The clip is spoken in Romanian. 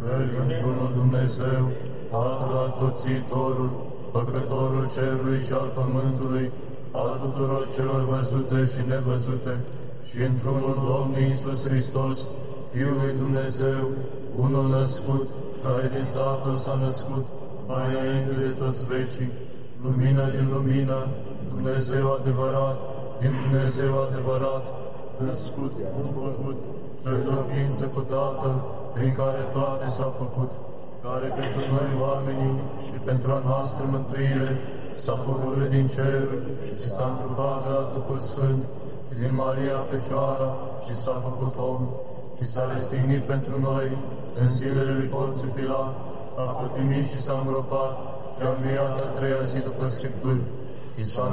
Cred într-unul Dumnezeu, Tatăl Atotțitorul, Făcătorul cerului și al pământului, al tuturor celor văzute și nevăzute, și într-unul Domnul Iisus Hristos, Fiul lui Dumnezeu, unul născut, care din Tatăl s-a născut, mai înainte de toți vecii, lumină din lumină, Dumnezeu adevărat, din Dumnezeu adevărat, născut, nu făcut, cel de o ființă cu Tatăl, prin care toate s-au făcut, care pentru noi oamenii și pentru a noastră mântuire s-a pogorât din cer și s-a întrupat de la Duhul Sfânt și din Maria Fecioara și s-a făcut om și s-a răstignit pentru noi în zilele lui Ponțiu Pilat, a pătimit și s-a îngropat și a înviat a treia zi după Scripturi și s-a